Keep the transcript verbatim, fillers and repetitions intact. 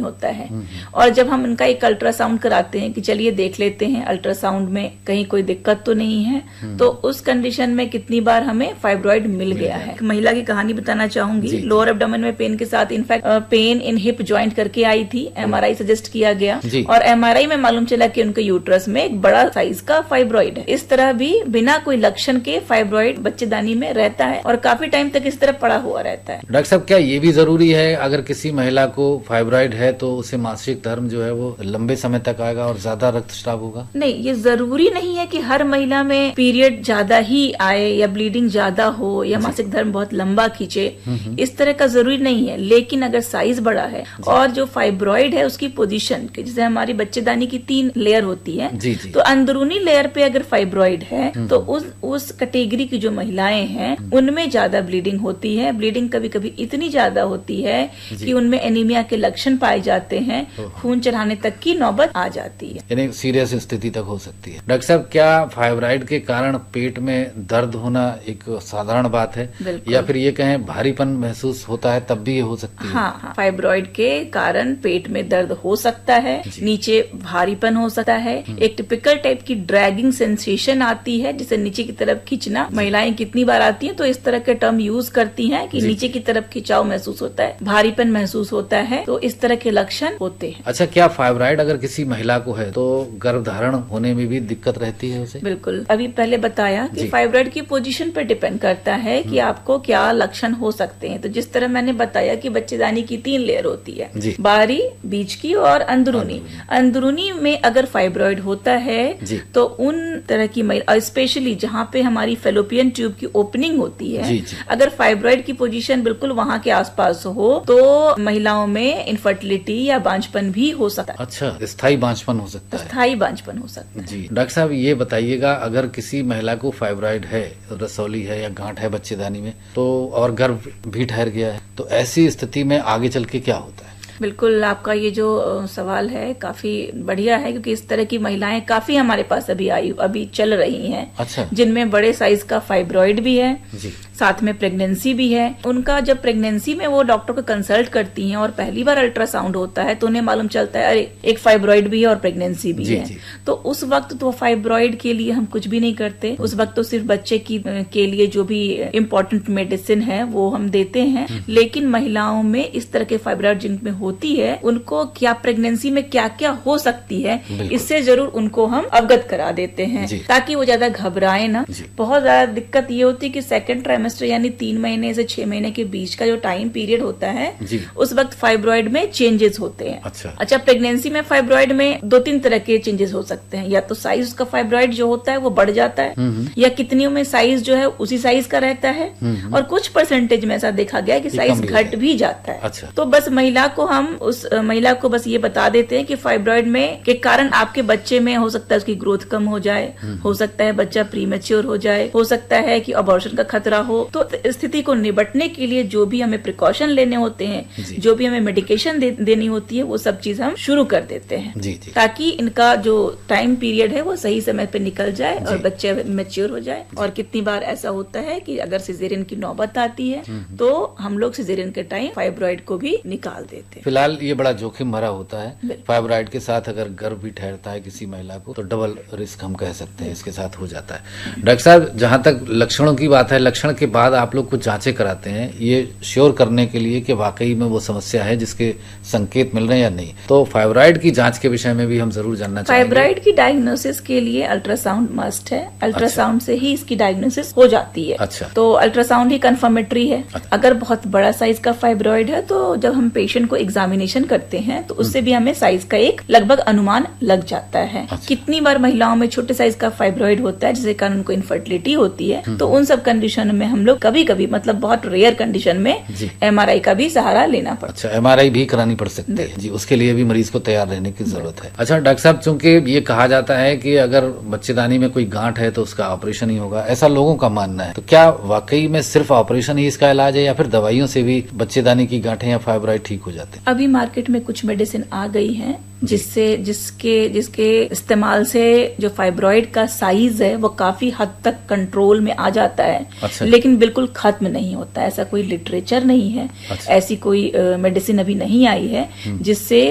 होता है। और जब हम उनका एक अल्ट्रासाउंड कराते हैं कि चलिए देख लेते हैं अल्ट्रासाउंड में कहीं कोई दिक्कत तो नहीं है, तो उस कंडीशन में कितनी बार हमें फाइब्रॉइड मिल गया है। महिला की कहानी बताना चाहूंगी। लोअर एब्डोमेन में पेन के साथ in fact pain in hip joint करके आई थी, एमआरआई सजेस्ट किया गया और एमआरआई में मालूम चला कि उनके यूट्रस में एक बड़ा साइज का फाइब्रॉइड है। इस तरह भी बिना कोई लक्षण के फाइब्रॉइड बच्चेदानी में रहता है और काफी टाइम तक इस तरह पड़ा हुआ रहता है। डॉक्टर साहब, क्या ये भी जरूरी है अगर किसी महिला को फाइब्रॉइड है तो उसे मासिक धर्म जो है वो लंबे समय तक आएगा और ज्यादा रक्तस्राव होगा? नहीं, ये जरूरी नहीं है कि हर महिला में पीरियड ज्यादा ही आए या ब्लीडिंग ज्यादा हो या मासिक धर्म बहुत लंबा खींचे, इस तरह का जरूरी नहीं है। लेकिन अगर साइज बड़ा है और जो फाइब्रॉइड है उसकी पोजीशन, जैसे हमारी बच्चेदानी की तीन लेयर होती है, जी जी। तो अंदरूनी लेयर पे अगर फाइब्रॉइड है तो उस उस कैटेगरी की जो महिलाएं हैं उनमें ज्यादा ब्लीडिंग होती है। ब्लीडिंग कभी कभी इतनी ज्यादा होती है कि उनमें एनीमिया के लक्षण पाए जाते हैं, खून चढ़ाने तक की नौबत आ जाती है, यानी सीरियस स्थिति तक हो सकती है। डॉक्टर साहब, क्या फाइब्रॉइड के कारण पेट में दर्द होना एक साधारण बात है या फिर ये कहें भारीपन महसूस होता है तब भी ये हो सकती है? हाँ, हाँ, फाइब्रॉइड के कारण पेट में दर्द हो सकता है, नीचे भारीपन हो सकता है, एक टिपिकल टाइप की ड्रैगिंग सेंसेशन आती है जिसे नीचे की तरफ खींचना। महिलाएं कितनी बार आती हैं तो इस तरह के टर्म यूज करती हैं कि नीचे की तरफ खिंचाव महसूस होता है, भारीपन महसूस होता है, तो इस तरह के लक्षण होते हैं। अच्छा, क्या फाइब्रॉइड अगर किसी महिला को है तो गर्भधारण होने में भी दिक्कत रहती है उसे? बिल्कुल, अभी पहले बताया कि फाइब्रॉइड की पोजीशन पर डिपेंड करता है कि आपको क्या लक्षण हो सकते हैं। तो जिस तरह मैंने बताया कि बच्चेदानी की तीन लेयर होती है, बाहरी, बीच की और अंदरूनी। अंदरूनी में अगर फाइब्रॉइड होता है तो उन तरह की महिला, स्पेशली जहाँ पे हमारी फेलोपियन ट्यूब की ओपनिंग होती है, जी, जी। अगर फाइब्रॉइड की पोजीशन बिल्कुल वहाँ के आसपास हो तो महिलाओं में इनफर्टिलिटी या बांझपन भी हो सकता है। अच्छा, स्थायी बांझपन हो सकता है। स्थायी बांझपन हो सकता है। जी डॉक्टर साहब, ये बताइएगा अगर किसी महिला को फाइब्रॉइड है, रसौली है या गांठ है बच्चेदानी में, तो और गर्भ भी ठहर गया है, तो ऐसी स्थिति में आगे चल के क्या होता है? बिल्कुल, आपका ये जो सवाल है काफी बढ़िया है क्योंकि इस तरह की महिलाएं काफी हमारे पास अभी आई अभी चल रही हैं। अच्छा। जिनमें बड़े साइज का फाइब्रॉइड भी है, जी। साथ में प्रेगनेंसी भी है। उनका जब प्रेगनेंसी में वो डॉक्टर को कंसल्ट करती हैं और पहली बार अल्ट्रासाउंड होता है तो उन्हें मालूम चलता है अरे एक फाइब्रॉइड भी है और प्रेगनेंसी भी जी, है जी। तो उस वक्त तो फाइब्रॉइड के लिए हम कुछ भी नहीं करते, उस वक्त तो सिर्फ बच्चे की के लिए जो भी इम्पोर्टेंट मेडिसिन है वो हम देते हैं। लेकिन महिलाओं में इस तरह के फाइब्रॉइड जिनमें होती है उनको क्या प्रेगनेंसी में क्या क्या हो सकती है इससे जरूर उनको हम अवगत करा देते हैं ताकि वो ज्यादा घबराए ना। बहुत ज्यादा दिक्कत ये होती है कि सेकेंड ट्राइमेस्टर यानी तीन महीने से छह महीने के बीच का जो टाइम पीरियड होता है उस वक्त फाइब्रॉइड में चेंजेस होते हैं। अच्छा, अच्छा प्रेगनेंसी में फाइब्रॉइड में दो तीन तरह के चेंजेस हो सकते हैं, या तो साइज उसका फाइब्रॉइड जो होता है वो बढ़ जाता है या कितनियों में साइज जो है उसी साइज का रहता है और कुछ परसेंटेज में ऐसा देखा गया है कि साइज घट भी जाता है। अच्छा। तो बस महिला को हम उस महिला को बस ये बता देते हैं कि फाइब्रॉइड में के कारण आपके बच्चे में हो सकता है उसकी ग्रोथ कम हो जाए, हो सकता है बच्चा प्रीमेच्योर हो जाए, हो सकता है कि अबॉर्शन का खतरा हो। तो स्थिति को निपटने के लिए जो भी हमें प्रिकॉशन लेने होते हैं, जो भी हमें मेडिकेशन दे, देनी होती है वो सब चीज हम शुरू कर देते हैं जी, जी। ताकि इनका जो टाइम पीरियड है वो सही समय पे निकल जाए और बच्चे मेच्योर हो जाए। और कितनी बार ऐसा होता है कि अगर सिजेरियन की नौबत आती है तो हम लोग सिजेरियन के टाइम फाइब्रॉइड को भी निकाल देते हैं। फिलहाल ये बड़ा जोखिम भरा होता है। फाइब्रॉइड के साथ अगर गर्भ भी ठहरता है किसी महिला को तो डबल रिस्क हम कह सकते हैं इसके साथ हो जाता है। डॉक्टर साहब, जहाँ तक लक्षणों की बात है, लक्षण के बाद आप लोग कुछ जांचें कराते हैं ये श्योर करने के लिए कि वाकई में वो समस्या है जिसके संकेत मिल रहे हैं या नहीं, तो फाइब्रॉइड की जांच के विषय में भी हम जरूर जानना चाहेंगे। फाइब्रॉइड की डायग्नोसिस के लिए अल्ट्रासाउंड मस्ट है, अल्ट्रासाउंड अच्छा। से ही इसकी डायग्नोसिस हो जाती है। अच्छा। तो अल्ट्रासाउंड ही कंफर्मेटरी है। अच्छा। अगर बहुत बड़ा साइज का फाइब्रॉइड है तो जब हम पेशेंट को एग्जामिनेशन करते हैं तो उससे भी हमें साइज का एक लगभग अनुमान लग जाता है। अच्छा। कितनी बार महिलाओं में छोटे साइज का फाइब्रॉइड होता है जिसके कारण उनको इनफर्टिलिटी होती है, तो उन सब कंडीशन में हम लोग कभी कभी मतलब बहुत रेयर कंडीशन में एमआरआई का भी सहारा लेना पड़ता है। अच्छा, एमआरआई भी करानी पड़ सकती है जी, उसके लिए भी मरीज को तैयार रहने की जरूरत है। अच्छा डॉक्टर साहब, चूंकि ये कहा जाता है कि अगर बच्चेदानी में कोई गांठ है तो उसका ऑपरेशन ही होगा, ऐसा लोगों का मानना है, तो क्या वाकई में सिर्फ ऑपरेशन ही इसका इलाज है या फिर दवाइयों से भी बच्चेदानी की गांठें या फाइब्रॉइड ठीक हो जाते हैं? अभी मार्केट में कुछ मेडिसिन आ गई हैं जिससे जिसके जिसके इस्तेमाल से जो फाइब्रॉइड का साइज है वो काफी हद तक कंट्रोल में आ जाता है। अच्छा। लेकिन बिल्कुल खत्म नहीं होता, ऐसा कोई लिटरेचर नहीं है। अच्छा। ऐसी कोई मेडिसिन अभी नहीं आई है जिससे